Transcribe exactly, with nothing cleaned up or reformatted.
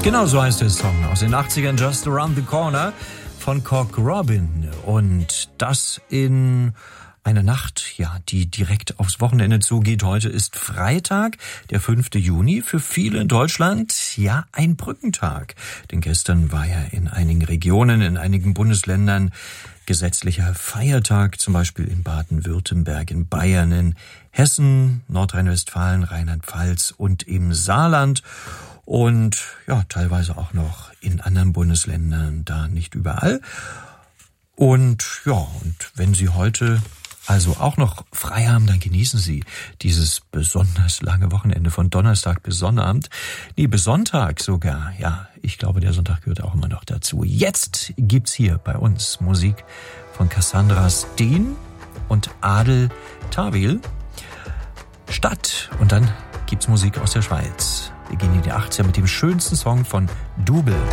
Genau so heißt der Song aus den achtzigern, Just Around the Corner von Cock Robin. Und das in einer Nacht, ja, die direkt aufs Wochenende zugeht. Heute ist Freitag, der fünfte Juni. Für viele in Deutschland, ja, ein Brückentag. Denn gestern war ja in einigen Regionen, in einigen Bundesländern gesetzlicher Feiertag, zum Beispiel in Baden-Württemberg, in Bayern, in Hessen, Nordrhein-Westfalen, Rheinland-Pfalz und im Saarland. Und ja, teilweise auch noch in anderen Bundesländern, da nicht überall. Und ja, und wenn Sie heute also auch noch frei haben, dann genießen Sie dieses besonders lange Wochenende von Donnerstag bis Sonnabend. Nee, bis Sonntag sogar. Ja, ich glaube, der Sonntag gehört auch immer noch dazu. Jetzt gibt's hier bei uns Musik von Cassandra Steen und Adel Tawil. Stadt. Und dann gibt's Musik aus der Schweiz. Wir gehen in die achtziger mit dem schönsten Song von Double.